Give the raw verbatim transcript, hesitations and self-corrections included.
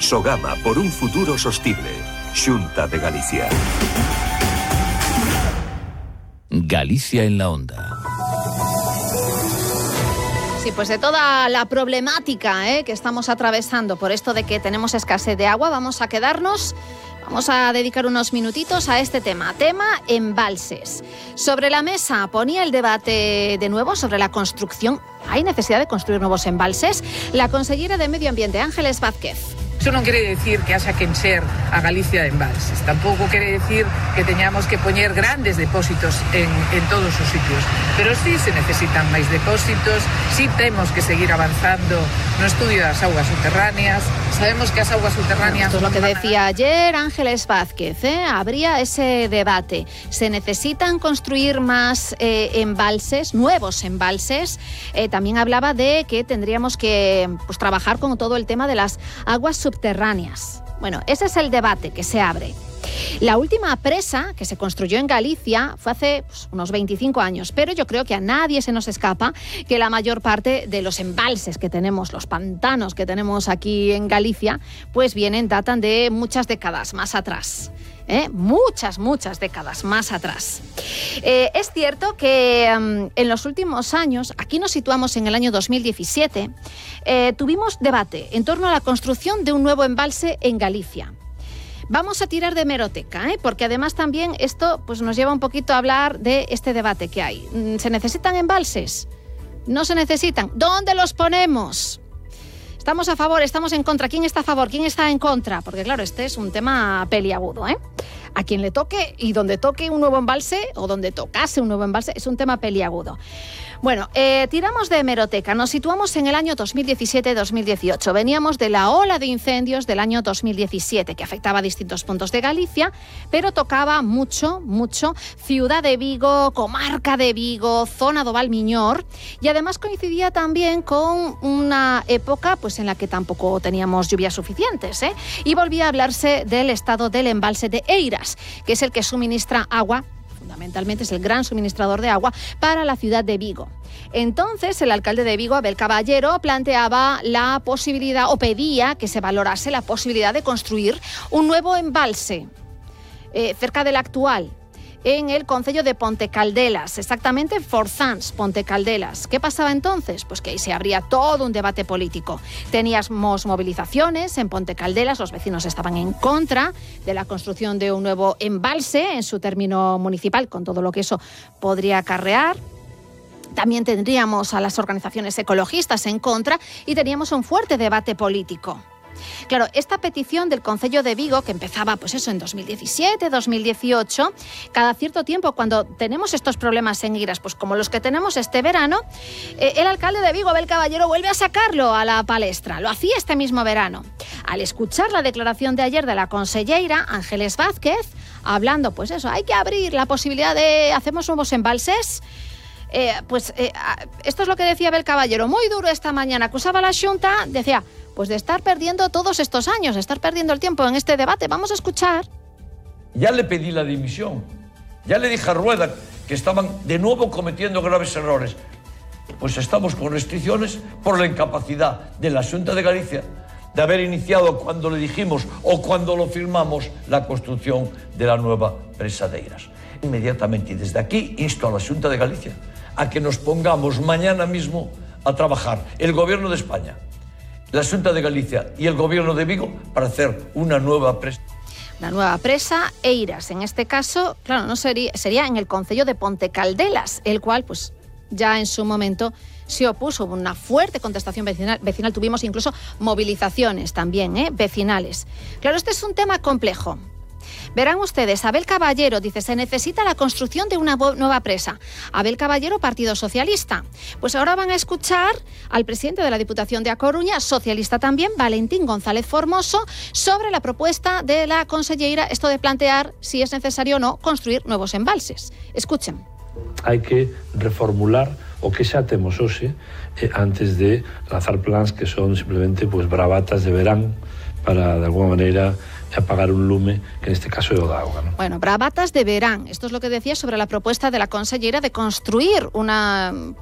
Sogama por un futuro sostible. Xunta de Galicia. Galicia en la onda. Sí, pues de toda la problemática ¿eh? que estamos atravesando por esto de que tenemos escasez de agua, vamos a quedarnos, vamos a dedicar unos minutitos a este tema, tema embalses. Sobre la mesa ponía el debate de nuevo sobre la construcción. ¿Hay necesidad de construir nuevos embalses? La consellera de Medio Ambiente, Ángeles Vázquez. Eso non quere decir que haxa que encher a Galicia de embalses. Tampouco quere decir que teñamos que poñer grandes depósitos en, en todos os sitios. Pero sí se necesitan máis depósitos, sí temos que seguir avanzando no estudio das augas subterráneas. Sabemos que as augas subterráneas... Esto es lo que decía ayer Ángeles Vázquez, ¿eh? Habría ese debate. ¿Se necesitan construir más eh, embalses, nuevos embalses? Eh, también hablaba de que tendríamos que pues, trabajar con todo el tema de las aguas subterráneas. Bueno, ese es el debate que se abre. La última presa que se construyó en Galicia fue hace pues, unos veinticinco años, pero yo creo que a nadie se nos escapa que la mayor parte de los embalses que tenemos, los pantanos que tenemos aquí en Galicia, pues vienen, datan de muchas décadas más atrás. ¿Eh? Muchas, muchas décadas más atrás. Eh, es cierto que um, en los últimos años, aquí nos situamos en el año dos mil diecisiete, eh, tuvimos debate en torno a la construcción de un nuevo embalse en Galicia. Vamos a tirar de hemeroteca, ¿eh? Porque además también esto pues, nos lleva un poquito a hablar de este debate que hay. ¿Se necesitan embalses? ¿No se necesitan? ¿Dónde los ponemos? ¿Estamos a favor? ¿Estamos en contra? ¿Quién está a favor? ¿Quién está en contra? Porque claro, este es un tema peliagudo, ¿eh? A quien le toque y donde toque un nuevo embalse o donde tocase un nuevo embalse es un tema peliagudo. Bueno, eh, tiramos de hemeroteca, nos situamos en el año dos mil diecisiete dos mil dieciocho. Veníamos de la ola de incendios del año dos mil diecisiete, que afectaba a distintos puntos de Galicia, pero tocaba mucho, mucho Ciudad de Vigo, comarca de Vigo, zona do Valmiñor, y además coincidía también con una época pues, en la que tampoco teníamos lluvias suficientes, ¿eh? Y volvía a hablarse del estado del embalse de Eiras, que es el que suministra agua. Fundamentalmente es el gran suministrador de agua para la ciudad de Vigo. Entonces, el alcalde de Vigo, Abel Caballero, planteaba la posibilidad, o pedía que se valorase la posibilidad de construir un nuevo embalse eh, cerca del actual, en el concello de Pontecaldelas, exactamente Forzans, Pontecaldelas. ¿Qué pasaba entonces? Pues que ahí se abría todo un debate político. Teníamos movilizaciones en Pontecaldelas, los vecinos estaban en contra de la construcción de un nuevo embalse en su término municipal, con todo lo que eso podría acarrear. También tendríamos a las organizaciones ecologistas en contra y teníamos un fuerte debate político. Claro, esta petición del concello de Vigo, que empezaba pues eso en dos mil diecisiete, dos mil dieciocho, cada cierto tiempo cuando tenemos estos problemas en Eiras, pues como los que tenemos este verano, eh, el alcalde de Vigo, Abel Caballero, vuelve a sacarlo a la palestra. Lo hacía este mismo verano. Al escuchar la declaración de ayer de la conselleira Ángeles Vázquez, hablando pues eso, hay que abrir la posibilidad de hacemos nuevos embalses. Eh, pues eh, esto es lo que decía Abel Caballero, muy duro esta mañana, acusaba a la Xunta, decía, pues de estar perdiendo todos estos años, de estar perdiendo el tiempo en este debate. Vamos a escuchar. Ya le pedí la dimisión, ya le dije a Rueda que estaban de nuevo cometiendo graves errores. Pues estamos con restricciones por la incapacidad de la Xunta de Galicia de haber iniciado cuando le dijimos o cuando lo firmamos la construcción de la nueva presa de Eiras. Inmediatamente y desde aquí insto a la Xunta de Galicia a que nos pongamos mañana mismo a trabajar el Gobierno de España, la Xunta de Galicia y el Gobierno de Vigo para hacer una nueva presa. La nueva presa Eiras, en este caso, claro, no sería, sería en el concello de Pontecaldelas, el cual pues ya en su momento se opuso, hubo una fuerte contestación vecinal, vecinal tuvimos incluso movilizaciones también, ¿eh? vecinales. Claro, este es un tema complejo. Verán ustedes, Abel Caballero dice, se necesita la construcción de una nueva presa. Abel Caballero, Partido Socialista. Pues ahora van a escuchar al presidente de la Diputación de A Coruña, socialista también, Valentín González Formoso, sobre la propuesta de la conselleira, esto de plantear si es necesario o no construir nuevos embalses. Escuchen. Hai que reformular o que xa temos hoxe eh, antes de lanzar plans que son simplemente pues, bravatas de verán para, de alguna maneira, apagar un lume, que en este caso é o da auga, ¿no? Bueno, bravatas de verán. Esto es lo que decía sobre la propuesta de la consellera de construir una